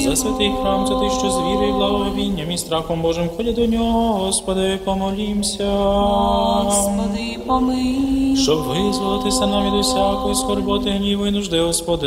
За святий храм, це ти, що з вірою, благовінням і страхом Божим ходять до нього, Господи, помолімся. Господи, помилуй. Щоб визволитися нам від усякої скорботи, гніву і нужди, Господи,